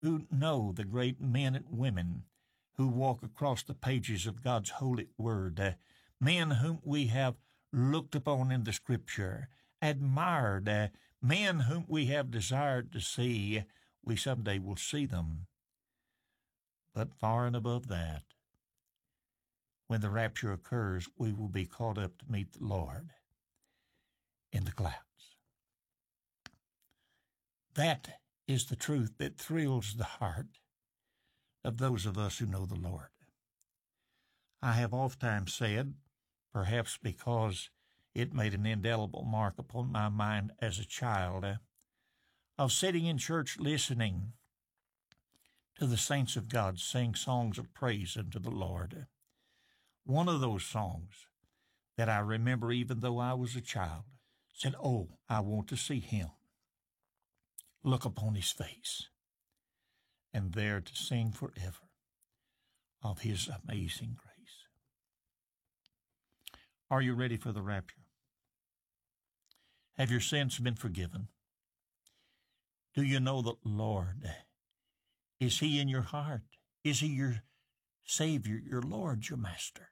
who know the great men and women who walk across the pages of God's holy word, men whom we have looked upon in the Scripture, admired, men whom we have desired to see. We someday will see them. But far and above that, when the rapture occurs, we will be caught up to meet the Lord in the clouds. That is the truth that thrills the heart of those of us who know the Lord. I have oftentimes said, perhaps because it made an indelible mark upon my mind as a child, of sitting in church listening to the saints of God sing songs of praise unto the Lord. One of those songs that I remember even though I was a child said, "Oh, I want to see him, look upon his face, and there to sing forever of his amazing grace." Are you ready for the rapture? Have your sins been forgiven? Do you know the Lord? Is he in your heart? Is he your Savior, your Lord, your Master?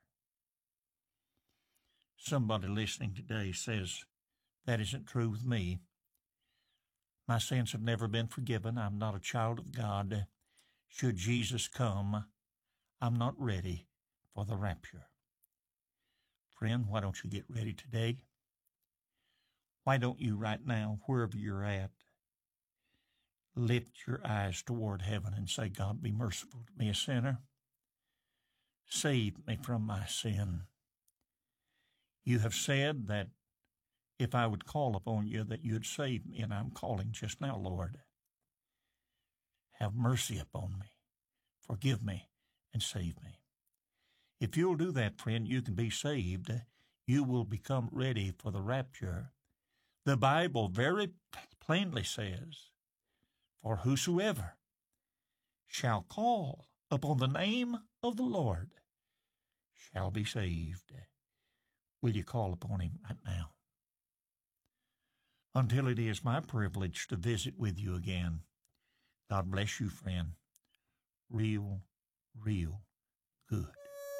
Somebody listening today says, that isn't true with me. My sins have never been forgiven. I'm not a child of God. Should Jesus come, I'm not ready for the rapture. Friend, why don't you get ready today? Why don't you right now, wherever you're at, lift your eyes toward heaven and say, "God, be merciful to me, a sinner. Save me from my sin." You have said that if I would call upon you, that you'd save me, and I'm calling just now, Lord. Have mercy upon me, forgive me, and save me. If you'll do that, friend, you can be saved. You will become ready for the rapture. The Bible very plainly says, "For whosoever shall call upon the name of the Lord shall be saved." Will you call upon him right now? Until it is my privilege to visit with you again, God bless you, friend. Real good.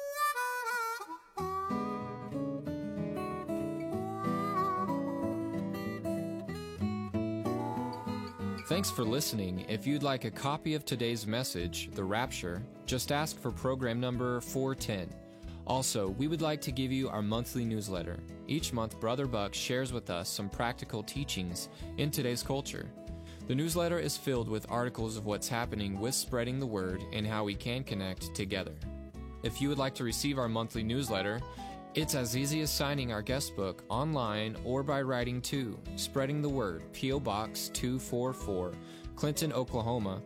Thanks for listening. If you'd like a copy of today's message, The Rapture, just ask for program number 410. Also, we would like to give you our monthly newsletter. Each month, Brother Buck shares with us some practical teachings in today's culture. The newsletter is filled with articles of what's happening with spreading the word and how we can connect together. If you would like to receive our monthly newsletter, it's as easy as signing our guest book online or by writing to Spreading the Word, P.O. Box 244, Clinton, Oklahoma,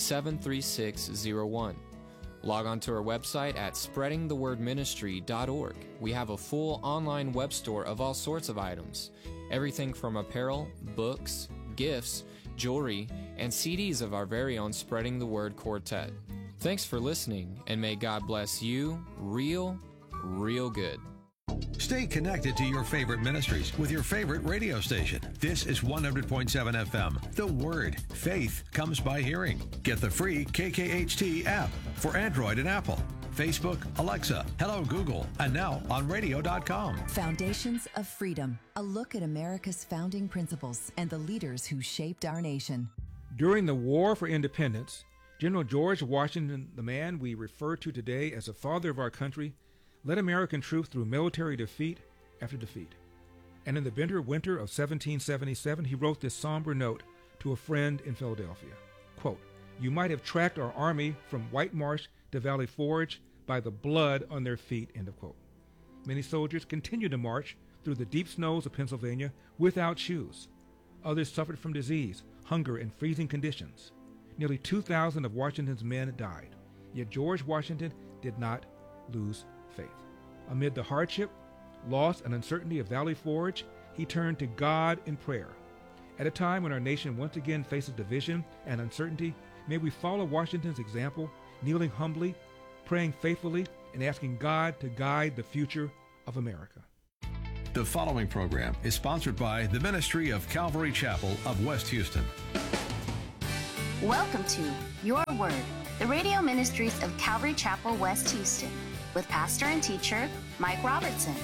73601. Log on to our website at spreadingthewordministry.org. We have a full online web store of all sorts of items. Everything from apparel, books, gifts, jewelry, and CDs of our very own Spreading the Word Quartet. Thanks for listening, and may God bless you real good. Stay connected to your favorite ministries with your favorite radio station. This is 100.7 FM. The Word. Faith comes by hearing. Get the free KKHT app for Android and Apple. Facebook, Alexa, Hello Google, and now on radio.com. Foundations of Freedom. A look at America's founding principles and the leaders who shaped our nation. During the War for Independence, General George Washington, the man we refer to today as the father of our country, led American troops through military defeat after defeat. And in the bitter winter of 1777, he wrote this somber note to a friend in Philadelphia. Quote, "You might have tracked our army from White Marsh to Valley Forge by the blood on their feet," end of quote. Many soldiers continued to march through the deep snows of Pennsylvania without shoes. Others suffered from disease, hunger, and freezing conditions. Nearly 2,000 of Washington's men died. Yet George Washington did not lose faith. Amid the hardship, loss, and uncertainty of Valley Forge, he turned to God in prayer. At a time when our nation once again faces division and uncertainty, may we follow Washington's example, kneeling humbly, praying faithfully, and asking God to guide the future of America. The following program is sponsored by the Ministry of Calvary Chapel of West Houston. Welcome to Your Word, the radio ministries of Calvary Chapel, West Houston, with pastor and teacher Mike Robertson.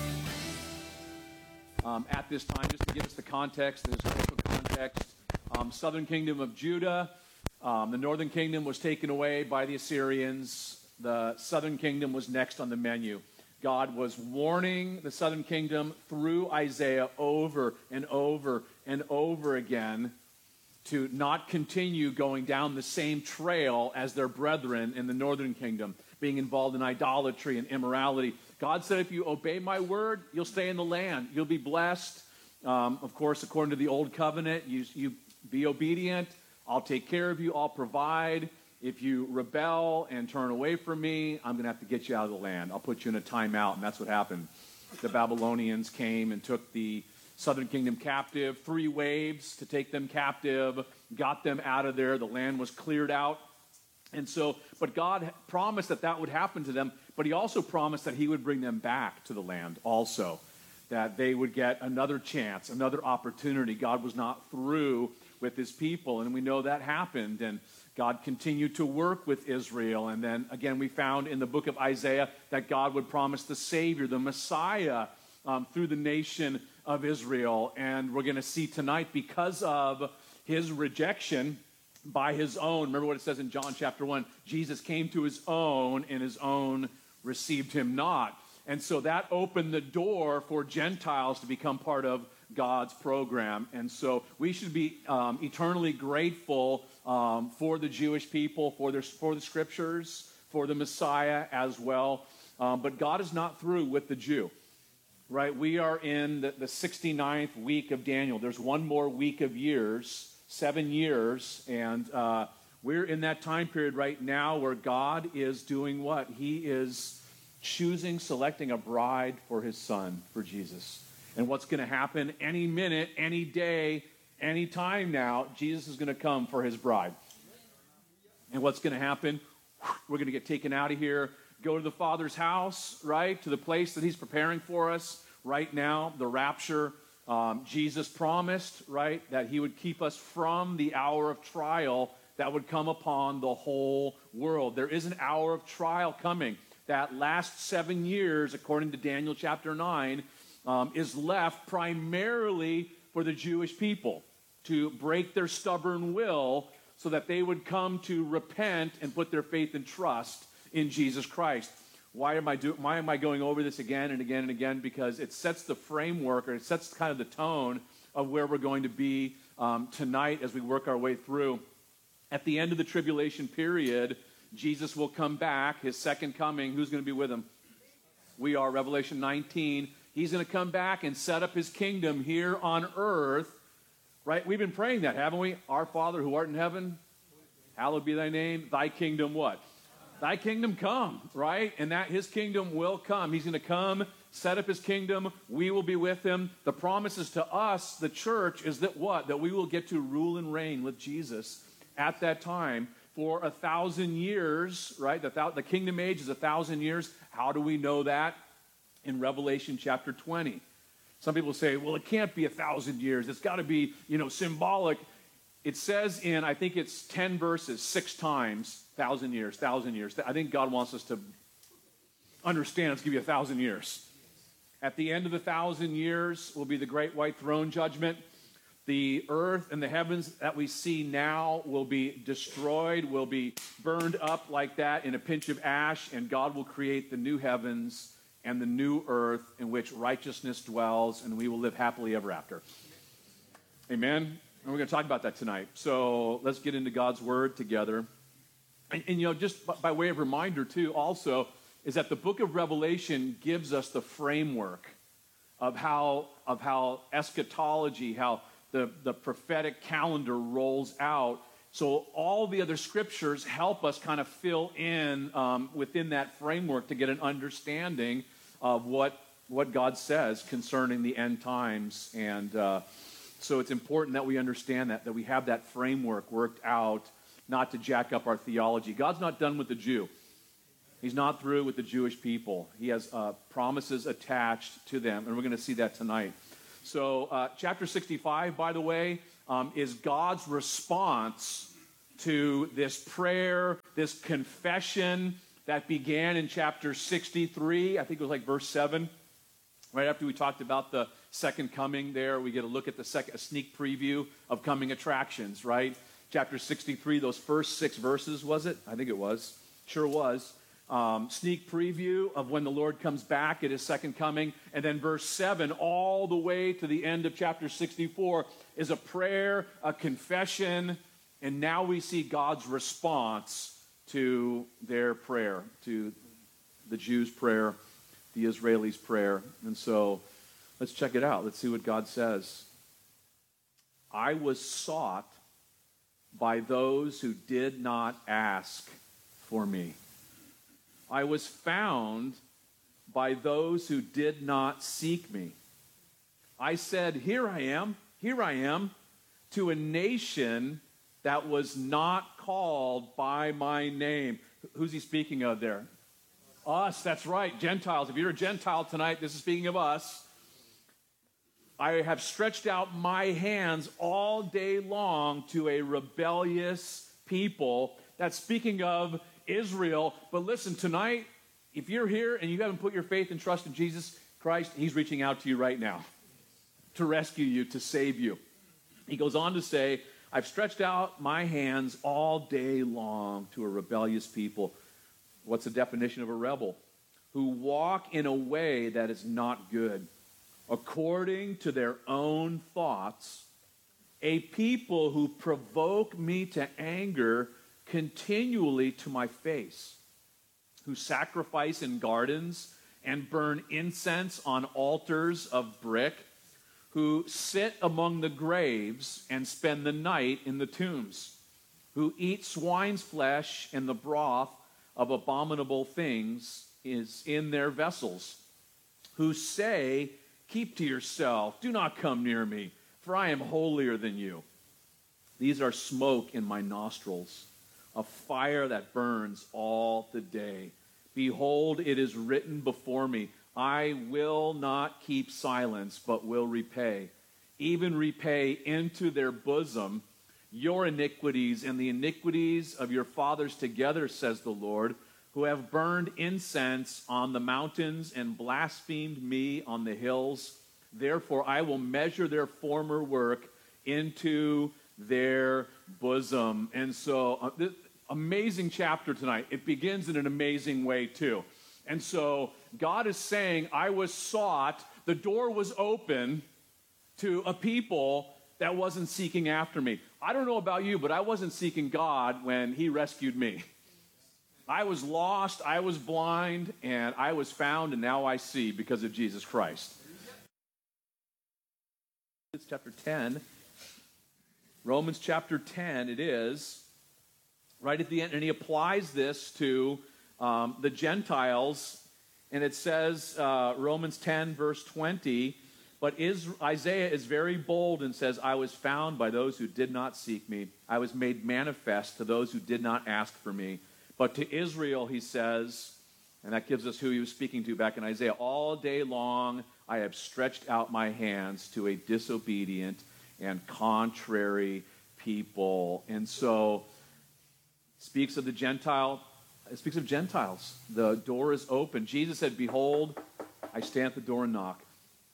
At this time, just to give us the context, the historical context, southern kingdom of Judah, the northern kingdom was taken away by the Assyrians. The southern kingdom was next on the menu. God was warning the southern kingdom through Isaiah over and over and over again to not continue going down the same trail as their brethren in the northern kingdom, being involved in idolatry and immorality. God said, if you obey my word, you'll stay in the land. You'll be blessed. Of course, according to the old covenant, you be obedient. I'll take care of you. I'll provide. If you rebel and turn away from me, I'm going to have to get you out of the land. I'll put you in a timeout, and that's what happened. The Babylonians came and took the southern kingdom captive, 3 waves to take them captive, got them out of there. The land was cleared out. And so, but God promised that would happen to them, but he also promised that he would bring them back to the land also, that they would get another chance, another opportunity. God was not through with his people, and we know that happened, and God continued to work with Israel. And then again, we found in the book of Isaiah that God would promise the Savior, the Messiah, through the nation of Israel. And we're going to see tonight, because of his rejection by his own, remember what it says in John chapter 1, Jesus came to his own, and his own received him not. And so that opened the door for Gentiles to become part of God's program. And so we should be eternally grateful for the Jewish people, for the scriptures, for the Messiah as well. But God is not through with the Jew. Right, we are in the 69th week of Daniel. There's one more week of years, 7 years, and we're in that time period right now where God is doing what? He is selecting a bride for his son, for Jesus. And what's going to happen any minute, any day, any time now, Jesus is going to come for his bride. And what's going to happen? We're going to get taken out of here, go to the Father's house, right, to the place that he's preparing for us right now, the rapture. Jesus promised, right, that he would keep us from the hour of trial that would come upon the whole world. There is an hour of trial coming. That last 7 years, according to Daniel chapter 9, is left primarily for the Jewish people to break their stubborn will so that they would come to repent and put their faith and trust in Jesus Christ. Why am I going over this again and again and again? Because it sets the framework, or it sets kind of the tone of where we're going to be tonight as we work our way through. At the end of the tribulation period, Jesus will come back, his second coming. Who's going to be with him? We are, Revelation 19. He's going to come back and set up his kingdom here on earth, right? We've been praying that, haven't we? Our Father who art in heaven, hallowed be thy name. Thy kingdom what? Thy kingdom come, right? And that his kingdom will come. He's going to come, set up his kingdom. We will be with him. The promises to us, the church, is that what? That we will get to rule and reign with Jesus at that time for 1,000 years, right? The kingdom age is 1,000 years. How do we know that? In Revelation chapter 20. Some people say, well, it can't be 1,000 years. It's got to be, symbolic. It says in, I think it's 10 verses, 6 times, 1,000 years, 1,000 years. I think God wants us to understand it's going to be 1,000 years. At the end of the 1,000 years will be the great white throne judgment. The earth and the heavens that we see now will be destroyed, will be burned up like that in a pinch of ash, and God will create the new heavens and the new earth in which righteousness dwells, and we will live happily ever after. Amen? And we're going to talk about that tonight. So let's get into God's word together. And just by way of reminder, too, also, is that the book of Revelation gives us the framework of how eschatology, how the prophetic calendar rolls out. So all the other scriptures help us kind of fill in within that framework to get an understanding of what God says concerning the end times. And so it's important that we understand that we have that framework worked out, not to jack up our theology. God's not done with the Jew. He's not through with the Jewish people. He has promises attached to them, and we're going to see that tonight. So chapter 65, by the way, is God's response to this prayer, this confession that began in chapter 63. I think it was like verse 7. Right after we talked about the second coming there, we get a look at a sneak preview of coming attractions, right? Chapter 63, those first 6 verses, was it? I think it was. Sure was. Sneak preview of when the Lord comes back at his second coming. And then verse 7 all the way to the end of chapter 64 is a prayer, a confession, and now we see God's response to their prayer, to the Jews' prayer, the Israelis' prayer. And so let's check it out. Let's see what God says. I was sought by those who did not ask for me. I was found by those who did not seek me. I said, here I am, to a nation that was not called by my name. Who's he speaking of there? Us, that's right, Gentiles. If you're a Gentile tonight, this is speaking of us. I have stretched out my hands all day long to a rebellious people. That's speaking of Israel. But listen, tonight, if you're here and you haven't put your faith and trust in Jesus Christ, he's reaching out to you right now to rescue you, to save you. He goes on to say, I've stretched out my hands all day long to a rebellious people. What's the definition of a rebel? Who walk in a way that is not good, according to their own thoughts, a people who provoke me to anger continually to my face, who sacrifice in gardens and burn incense on altars of brick, who sit among the graves and spend the night in the tombs, who eat swine's flesh and the broth of abominable things is in their vessels, who say, keep to yourself, do not come near me, for I am holier than you. These are smoke in my nostrils, a fire that burns all the day. Behold, it is written before me, I will not keep silence, but will repay, even repay into their bosom your iniquities and the iniquities of your fathers together, says the Lord, who have burned incense on the mountains and blasphemed me on the hills. Therefore, I will measure their former work into their bosom. And so, this amazing chapter tonight. It begins in an amazing way, too. And so, God is saying, I was sought, the door was open to a people that wasn't seeking after me. I don't know about you, but I wasn't seeking God when he rescued me. I was lost, I was blind, and I was found, and now I see because of Jesus Christ. It's chapter 10. Romans chapter 10, it is, right at the end, and he applies this to the Gentiles, and it says, Romans 10, verse 20, but Isaiah is very bold and says, I was found by those who did not seek me. I was made manifest to those who did not ask for me. But to Israel, he says, and that gives us who he was speaking to back in Isaiah, all day long I have stretched out my hands to a disobedient and contrary people. And so, it speaks of the Gentile. It speaks of Gentiles. The door is open. Jesus said, behold, I stand at the door and knock.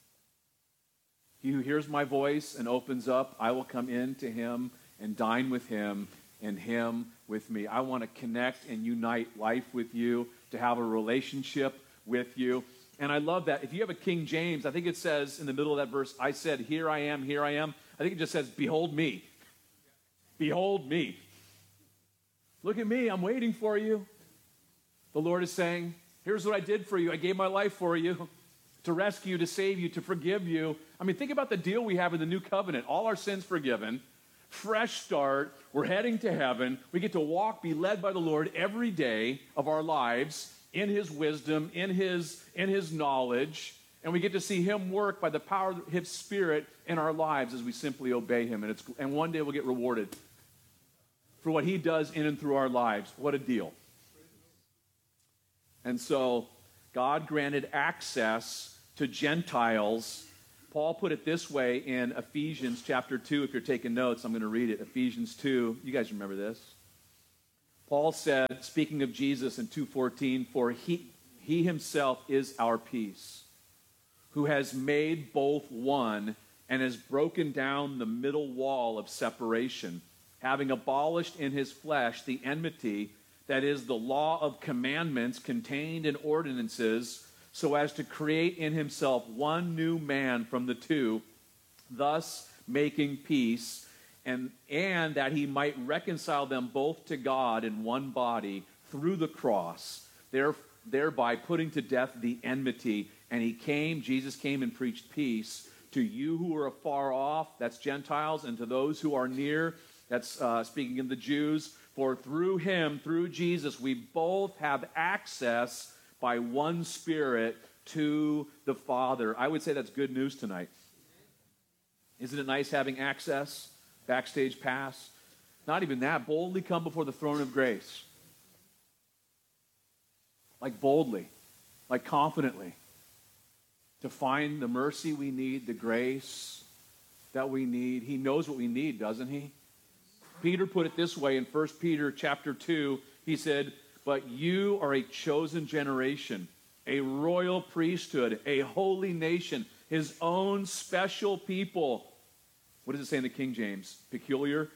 He who hears my voice and opens up, I will come in to him and dine with him and him with me. I want to connect and unite life with you, to have a relationship with you. And I love that. If you have a King James, I think it says in the middle of that verse, I said, here I am, here I am. I think it just says, behold me. Behold me. Look at me, I'm waiting for you. The Lord is saying, here's what I did for you. I gave my life for you to rescue you, to save you, to forgive you. I mean, think about the deal we have in the new covenant. All our sins forgiven. Fresh start. We're heading to heaven. We get to walk, be led by the Lord every day of our lives in his wisdom, in his knowledge. And we get to see him work by the power of his Spirit in our lives as we simply obey him. And one day we'll get rewarded for what he does in and through our lives. What a deal. And so God granted access to Gentiles. Paul put it this way in Ephesians chapter 2. If you're taking notes, I'm going to read it. Ephesians 2. You guys remember this? Paul said, speaking of Jesus in 2:14, for he himself is our peace, who has made both one and has broken down the middle wall of separation, having abolished in his flesh the enmity, that is, the law of commandments contained in ordinances, so as to create in himself one new man from the two, thus making peace, and that he might reconcile them both to God in one body through the cross, thereby putting to death the enmity. And Jesus came and preached peace to you who are afar off, that's Gentiles, and to those who are near, that's speaking of the Jews. For through him, through Jesus, we both have access by one Spirit to the Father. I would say that's good news tonight. Isn't it nice having access? Backstage pass? Not even that. Boldly come before the throne of grace. Like boldly, like confidently, to find the mercy we need, the grace that we need. He knows what we need, doesn't he? Peter put it this way in 1 Peter chapter 2. He said, but you are a chosen generation, a royal priesthood, a holy nation, his own special people. What does it say in the King James? Peculiar?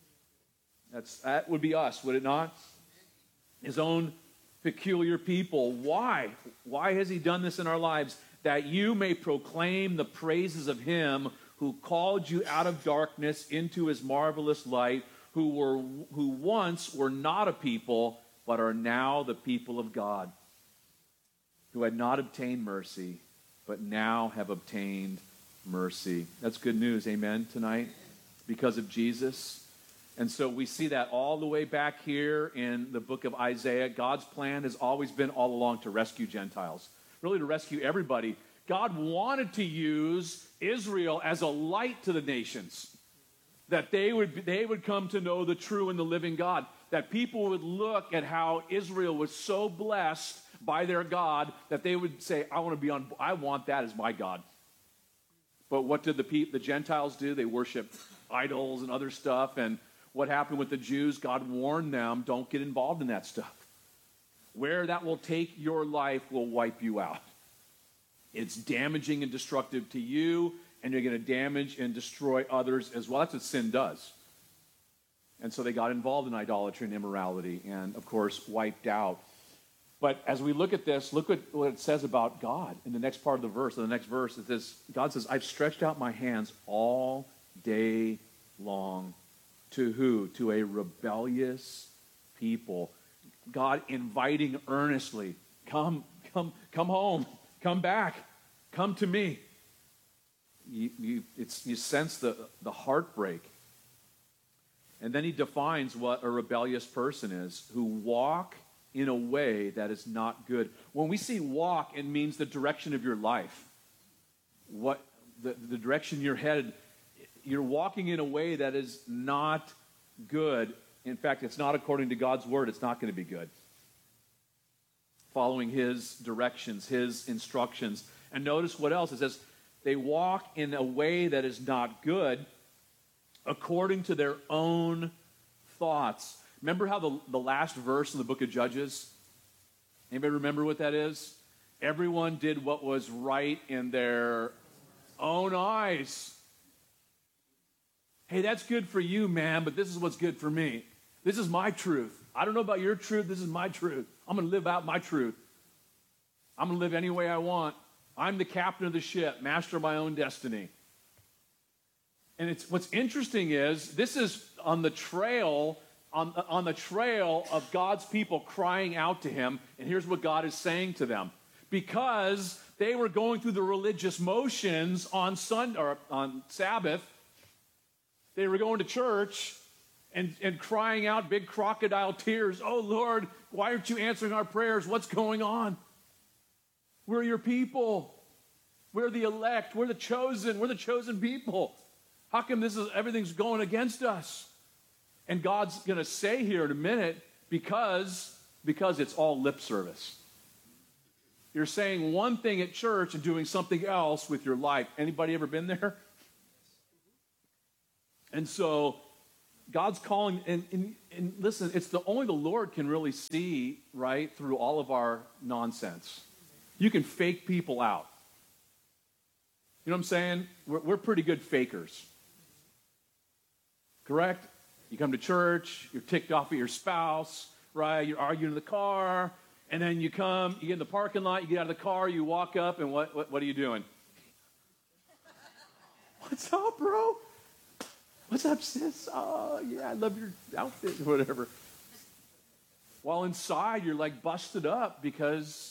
That would be us, would it not? His own peculiar people. Why? Why has he done this in our lives? That you may proclaim the praises of him who called you out of darkness into his marvelous light, who once were not a people, but are now the people of God, who had not obtained mercy, but now have obtained mercy. That's good news, amen, tonight, because of Jesus. And so we see that all the way back here in the book of Isaiah. God's plan has always been all along to rescue Gentiles, really to rescue everybody. God wanted to use Israel as a light to the nations, that they would come to know the true and the living God, that people would look at how Israel was so blessed by their God that they would say, I want that as my God. But what did the Gentiles do? They worshiped idols and other stuff. And what happened with the Jews? God warned them, don't get involved in that stuff. Where that will take your life will wipe you out. It's damaging and destructive to you, and you're going to damage and destroy others as well. That's what sin does. And so they got involved in idolatry and immorality and, of course, wiped out. But as we look at this, look at what it says about God in the next part of the verse. In the next verse, it says, God says, I've stretched out my hands all day long. To who? To a rebellious people. God inviting earnestly, come home, come back, come to me. You sense the heartbreak. And then he defines what a rebellious person is, who walk in a way that is not good. When we see walk, it means the direction of your life. What the direction you're headed. You're walking in a way that is not good. In fact, it's not according to God's word. It's not going to be good. Following his directions, his instructions. And notice what else. It says, they walk in a way that is not good according to their own thoughts. Remember how the last verse in the book of Judges? Anybody remember what that is? Everyone did what was right in their own eyes. Hey, that's good for you, man, but this is what's good for me. This is my truth. I don't know about your truth. This is my truth. I'm going to live out my truth. I'm going to live any way I want. I'm the captain of the ship, master of my own destiny. And what's interesting is this is on the trail of God's people crying out to him. And here's what God is saying to them. Because they were going through the religious motions on Sabbath, they were going to church and crying out big crocodile tears. Oh, Lord, why aren't you answering our prayers? What's going on? We're your people. We're the elect. We're the chosen. We're the chosen people. How come everything's going against us? And God's going to say here in a minute, because it's all lip service. You're saying one thing at church and doing something else with your life. Anybody ever been there? And so God's calling, and listen, it's only the Lord can really see, right, through all of our nonsense. You can fake people out. You know what I'm saying? We're pretty good fakers. Correct? You come to church, you're ticked off at your spouse, right? You're arguing in the car, and then you get in the parking lot, you get out of the car, you walk up, and what are you doing? What's up, bro? What's up, sis? Oh, yeah, I love your outfit, or whatever. While inside, you're like busted up because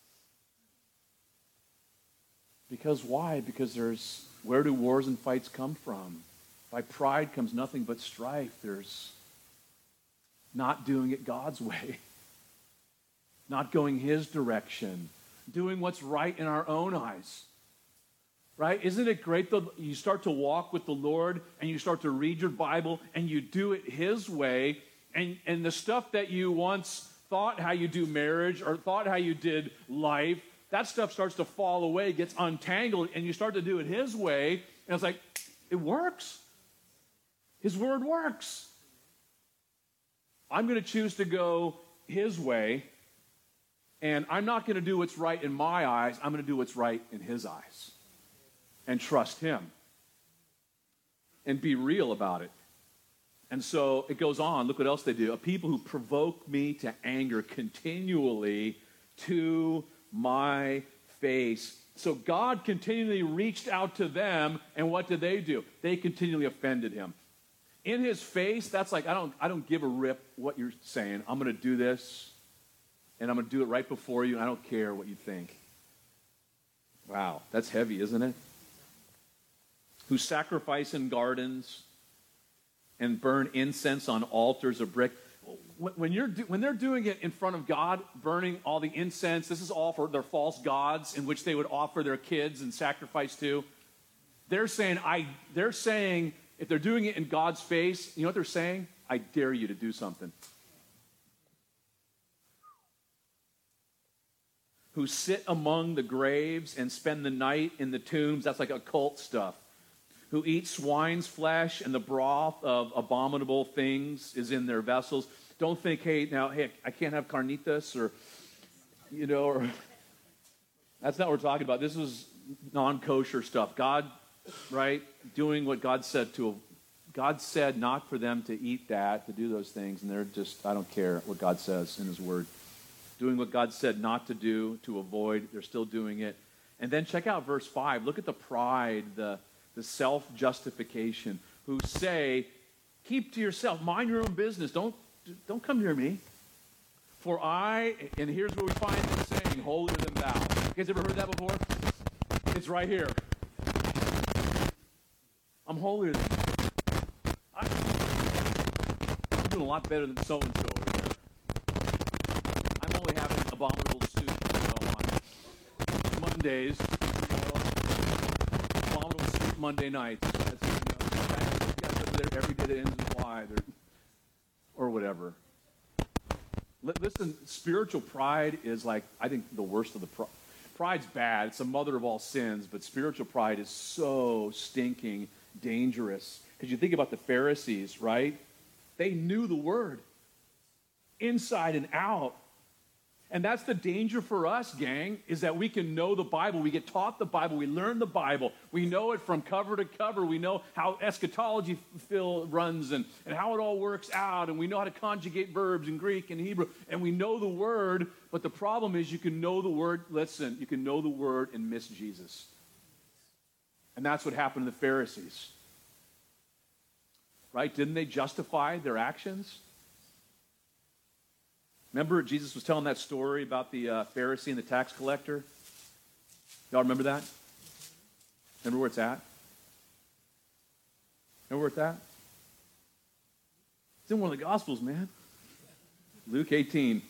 why? Because where do wars and fights come from? By pride comes nothing but strife. There's not doing it God's way, not going His direction, doing what's right in our own eyes. Right? Isn't it great that you start to walk with the Lord and you start to read your Bible and you do it His way, and the stuff that you once thought how you do marriage or thought how you did life, that stuff starts to fall away, gets untangled, and you start to do it His way, and it's like, it works. His word works. I'm going to choose to go His way, and I'm not going to do what's right in my eyes. I'm going to do what's right in His eyes. And trust Him. And be real about it. And so it goes on. Look what else they do. A people who provoke me to anger continually to my face. So God continually reached out to them, and what did they do? They continually offended Him. In His face, that's like, I don't give a rip what you're saying. I'm going to do this, and I'm going to do it right before you, and I don't care what you think. Wow, that's heavy, isn't it? Who sacrifice in gardens and burn incense on altars of brick. When they're doing it in front of God, burning all the incense, this is all for their false gods in which they would offer their kids and sacrifice to. They're saying, if they're doing it in God's face, you know what they're saying? I dare you to do something. Who sit among the graves and spend the night in the tombs. That's like occult stuff. Who eat swine's flesh, and the broth of abominable things is in their vessels. Don't think, hey, I can't have carnitas, or that's not what we're talking about. This is non-kosher stuff. God, right, doing what God said God said not for them to eat that, to do those things, and they're just, I don't care what God says in His Word. Doing what God said not to do, to avoid, they're still doing it. And then check out verse 5. Look at the pride, the self-justification, who say, keep to yourself, mind your own business, don't come near me. For and here's where we find the saying, holier than thou. You guys ever heard that before? It's right here. I'm holier than you. I'm doing a lot better than so-and-so over here. I'm only having abominable soup on Mondays. Monday nights. Every day that ends in Y, or whatever. Listen, spiritual pride is like, I think, the worst of the pride's bad. It's the mother of all sins, but spiritual pride is so stinking dangerous. Because you think about the Pharisees, right? They knew the Word inside and out. And that's the danger for us, gang, is that we can know the Bible. We get taught the Bible. We learn the Bible. We know it from cover to cover. We know how eschatology runs and how it all works out. And we know how to conjugate verbs in Greek and Hebrew. And we know the Word. But the problem is you can know the Word. Listen, you can know the Word and miss Jesus. And that's what happened to the Pharisees. Right? Didn't they justify their actions? Remember Jesus was telling that story about the Pharisee and the tax collector? Y'all remember that? Remember where it's at? Remember where it's at? It's in one of the Gospels, man. Luke 18.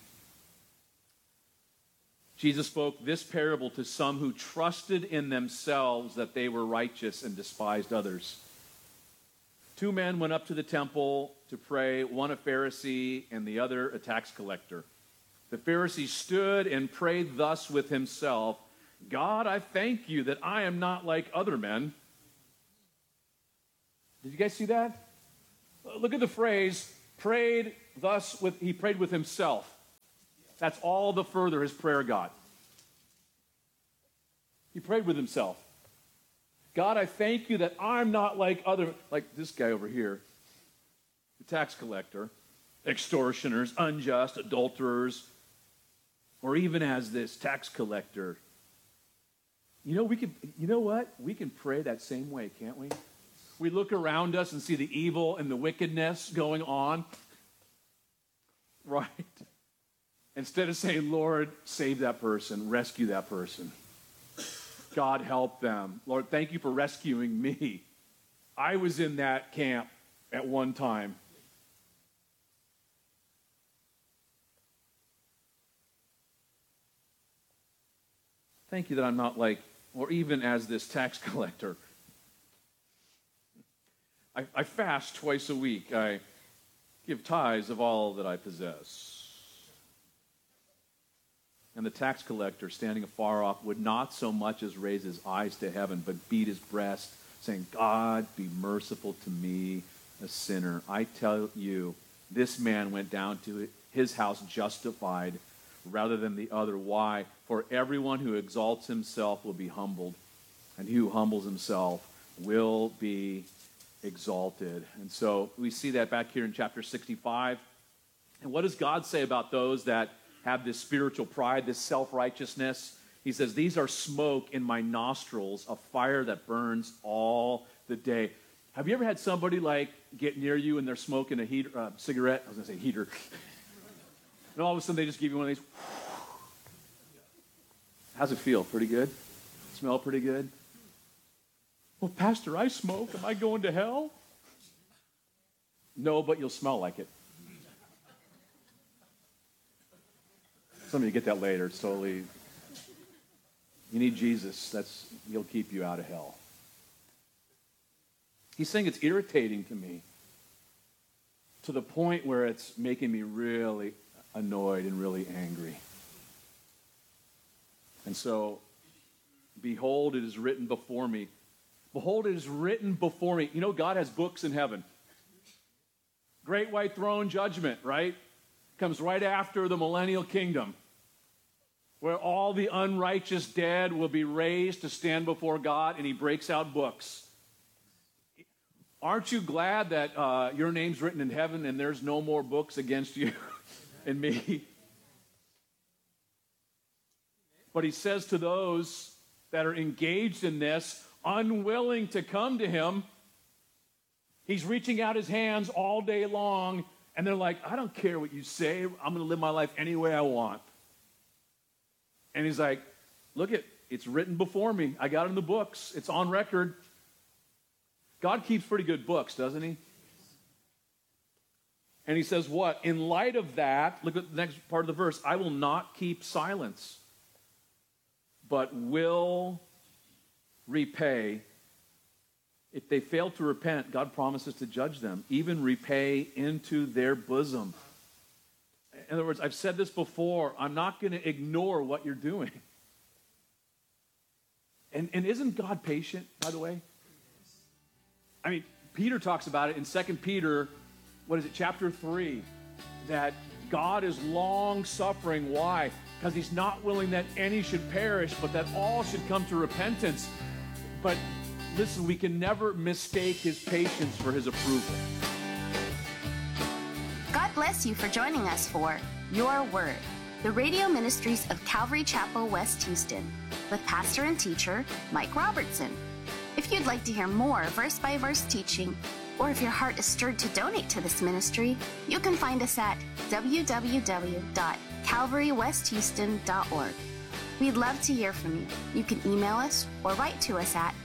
Jesus spoke this parable to some who trusted in themselves that they were righteous and despised others. 2 men went up to the temple to pray, one a Pharisee and the other a tax collector. The Pharisee stood and prayed thus with himself, God, I thank you that I am not like other men. Did you guys see that? Look at the phrase, he prayed with himself. That's all the further his prayer got. He prayed with himself. God, I thank you that I'm not like this guy over here, the tax collector, extortioners, unjust, adulterers, or even as this tax collector. You know what? We can pray that same way, can't we? We look around us and see the evil and the wickedness going on. Right? Instead of saying, Lord, save that person, rescue that person. God, help them. Lord, thank you for rescuing me. I was in that camp at one time. Thank you that I'm not like, or even as this tax collector. I fast twice a week. I give tithes of all that I possess. And the tax collector, standing afar off, would not so much as raise his eyes to heaven, but beat his breast, saying, God, be merciful to me, a sinner. I tell you, this man went down to his house justified rather than the other. Why? For everyone who exalts himself will be humbled, and he who humbles himself will be exalted. And so we see that back here in chapter 65. And what does God say about those that have this spiritual pride, this self-righteousness? He says, these are smoke in my nostrils, a fire that burns all the day. Have you ever had somebody like get near you and they're smoking a cigarette? I was going to say heater. And all of a sudden they just give you one of these. How's it feel? Pretty good? Smell pretty good? Well, Pastor, I smoke. Am I going to hell? No, but you'll smell like it. Some of you get that later. It's totally, you need Jesus. He'll keep you out of hell. He's saying it's irritating to me to the point where it's making me really annoyed and really angry. And so, behold, it is written before me. Behold, it is written before me. You know, God has books in heaven. Great white throne judgment, right? Comes right after the millennial kingdom, where all the unrighteous dead will be raised to stand before God, and he breaks out books. Aren't you glad that your name's written in heaven and there's no more books against you and me? But he says to those that are engaged in this, unwilling to come to him, he's reaching out his hands all day long, and they're like, I don't care what you say. I'm going to live my life any way I want. And he's like, look, it's written before me. I got it in the books. It's on record. God keeps pretty good books, doesn't he? And he says what? In light of that, look at the next part of the verse. I will not keep silence, but will repay. If they fail to repent, God promises to judge them, even repay into their bosom. In other words, I've said this before, I'm not going to ignore what you're doing. And isn't God patient, by the way? I mean, Peter talks about it in 2 Peter, chapter 3, that God is long-suffering. Why? Because he's not willing that any should perish, but that all should come to repentance. But listen, we can never mistake his patience for his approval. God bless you for joining us for Your Word, the radio ministries of Calvary Chapel, West Houston, with pastor and teacher Mike Robertson. If you'd like to hear more verse-by-verse teaching, or if your heart is stirred to donate to this ministry, you can find us at www.calvarywesthouston.org. We'd love to hear from you. You can email us or write to us at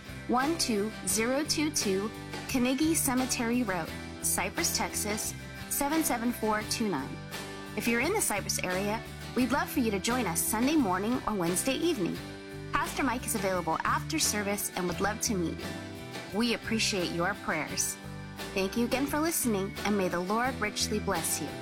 12022 Carnegie Cemetery Road, Cypress, Texas, 77429. If you're in the Cypress area, we'd love for you to join us Sunday morning or Wednesday evening. Pastor Mike is available after service and would love to meet you. We appreciate your prayers. Thank you again for listening, and may the Lord richly bless you.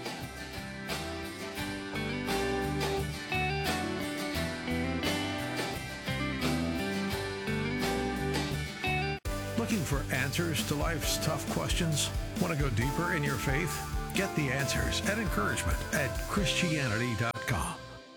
Looking for answers answers to life's tough questions? Want to go deeper in your faith? Get the answers and encouragement at Christianity.com.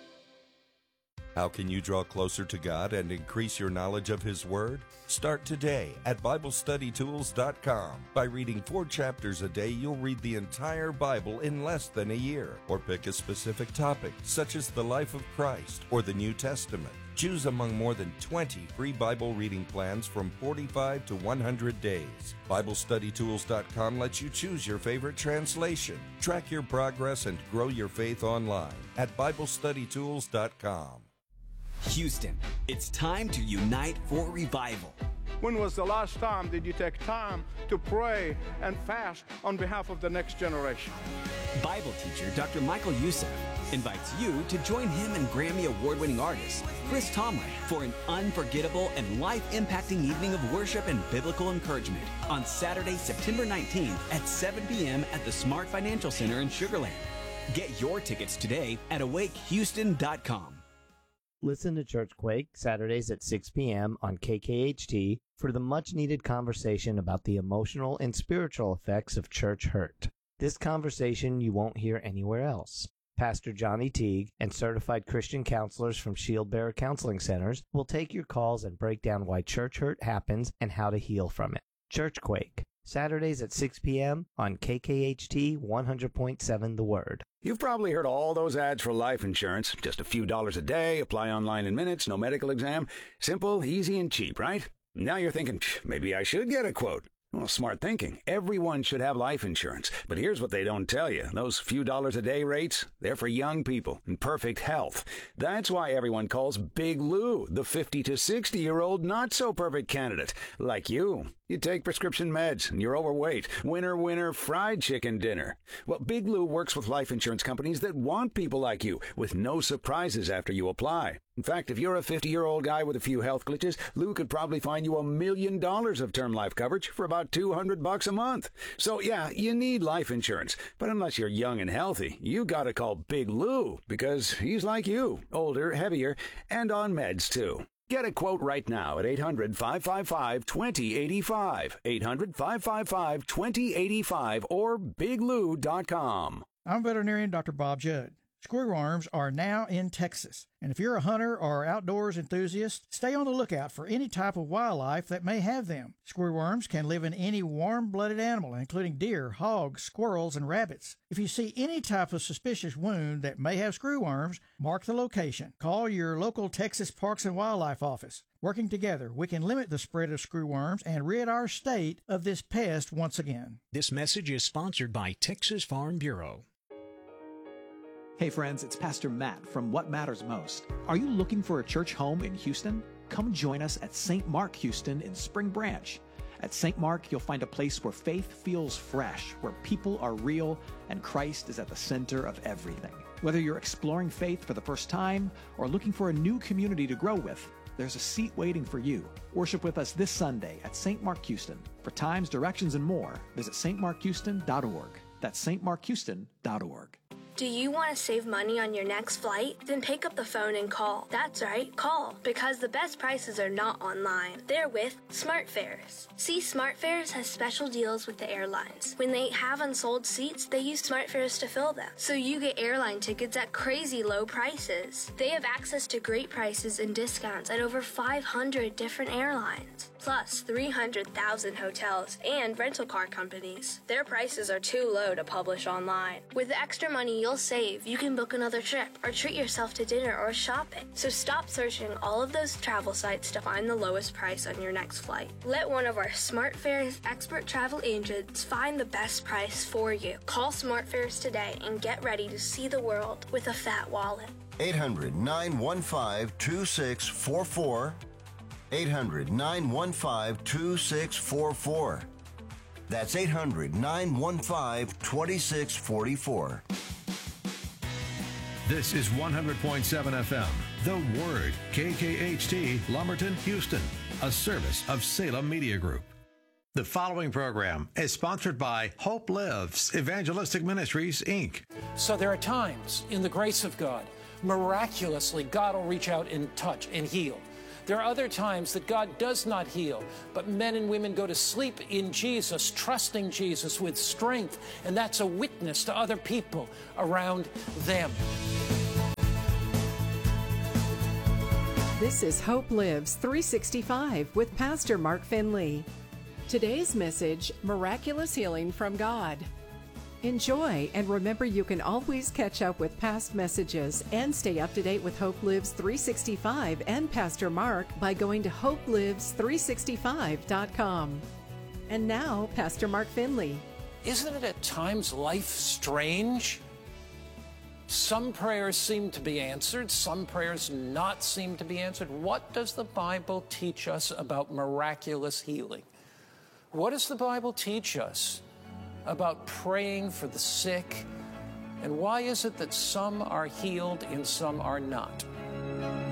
How can you draw closer to God and increase your knowledge of His Word? Start today at BibleStudyTools.com. By reading 4 chapters a day, you'll read the entire Bible in less than a year. Or pick a specific topic, such as the life of Christ or the New Testament. Choose among more than 20 free Bible reading plans from 45 to 100 days. BibleStudyTools.com lets you choose your favorite translation, track your progress, and grow your faith online at BibleStudyTools.com. Houston, it's time to unite for revival. When was the last time did you take time to pray and fast on behalf of the next generation? Bible teacher Dr. Michael Youssef invites you to join him and Grammy Award-winning artist Chris Tomlin for an unforgettable and life-impacting evening of worship and biblical encouragement on Saturday, September 19th at 7 p.m. at the Smart Financial Center in Sugar Land. Get your tickets today at awakehouston.com. Listen to Church Quake Saturdays at 6 p.m. on KKHT for the much-needed conversation about the emotional and spiritual effects of church hurt. This conversation you won't hear anywhere else. Pastor Johnny Teague and certified Christian counselors from Shield Bearer Counseling Centers will take your calls and break down why church hurt happens and how to heal from it. Church Quake, Saturdays at 6 p.m. on KKHT 100.7 The Word. You've probably heard all those ads for life insurance. Just a few dollars a day, apply online in minutes, no medical exam. Simple, easy, and cheap, right? Now you're thinking, maybe I should get a quote. Well, smart thinking. Everyone should have life insurance. But here's what they don't tell you. Those few dollars a day rates, they're for young people in perfect health. That's why everyone calls Big Lou the 50 to 60-year-old not-so-perfect candidate. Like you. You take prescription meds, and you're overweight. Winner, winner, fried chicken dinner. Well, Big Lou works with life insurance companies that want people like you, with no surprises after you apply. In fact, if you're a 50-year-old guy with a few health glitches, Lou could probably find you $1 million of term life coverage for about $200 a month. So, yeah, you need life insurance. But unless you're young and healthy, you gotta call Big Lou, because he's like you, older, heavier, and on meds, too. Get a quote right now at 800-555-2085, 800-555-2085, or biglou.com. I'm veterinarian Dr. Bob Judd. Screwworms are now in Texas, and if you're a hunter or outdoors enthusiast, stay on the lookout for any type of wildlife that may have them. Screwworms can live in any warm-blooded animal, including deer, hogs, squirrels, and rabbits. If you see any type of suspicious wound that may have screwworms, mark the location. Call your local Texas Parks and Wildlife office. Working together, we can limit the spread of screwworms and rid our state of this pest once again. This message is sponsored by Texas Farm Bureau. Hey friends, it's Pastor Matt from What Matters Most. Are you looking for a church home in Houston? Come join us at St. Mark Houston in Spring Branch. At St. Mark, you'll find a place where faith feels fresh, where people are real, and Christ is at the center of everything. Whether you're exploring faith for the first time or looking for a new community to grow with, there's a seat waiting for you. Worship with us this Sunday at St. Mark Houston. For times, directions, and more, visit stmarkhouston.org. That's stmarkhouston.org. Do you want to save money on your next flight? Then pick up the phone and call. That's right, call. Because the best prices are not online. They're with SmartFares. See, SmartFares has special deals with the airlines. When they have unsold seats, they use SmartFares to fill them. So you get airline tickets at crazy low prices. They have access to great prices and discounts at over 500 different airlines. Plus 300,000 hotels and rental car companies. Their prices are too low to publish online. With the extra money you'll save, you can book another trip or treat yourself to dinner or shopping. So stop searching all of those travel sites to find the lowest price on your next flight. Let one of our SmartFares expert travel agents find the best price for you. Call SmartFares today and get ready to see the world with a fat wallet. 800-915-2644. 800-915-2644. That's 800-915-2644. This is 100.7 FM, The Word, KKHT, Lumberton, Houston, a service of Salem Media Group. The following program is sponsored by Hope Lives Evangelistic Ministries, Inc. So there are times in the grace of God, miraculously, God will reach out and touch and heal. There are other times that God does not heal, but men and women go to sleep in Jesus, trusting Jesus with strength, and that's a witness to other people around them. This is Hope Lives 365 with Pastor Mark Finley. Today's message, Miraculous Healing from God. Enjoy, and remember you can always catch up with past messages and stay up to date with Hope Lives 365 and Pastor Mark by going to hopelives365.com. And now, Pastor Mark Finley. Isn't it at times life strange? Some prayers seem to be answered, some prayers not seem to be answered. What does the Bible teach us about miraculous healing? What does the Bible teach us about praying for the sick? And why is it that some are healed and some are not?